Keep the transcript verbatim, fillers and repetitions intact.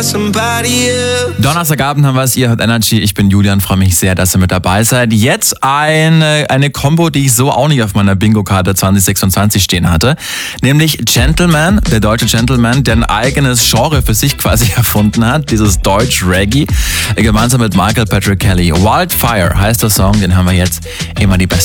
for somebody else. Donnerstagabend haben wir es, ihr hört Energy. Ich bin Julian, freue mich sehr, dass ihr mit dabei seid. Jetzt eine, eine Combo, die ich so auch nicht auf meiner Bingo-Karte zwanzig sechsundzwanzig stehen hatte. Nämlich Gentleman, der deutsche Gentleman, der ein eigenes Genre für sich quasi erfunden hat. Dieses Deutsch-Reggae. Gemeinsam mit Michael Patrick Kelly. Wildfire heißt der Song, den haben wir jetzt immer die beste.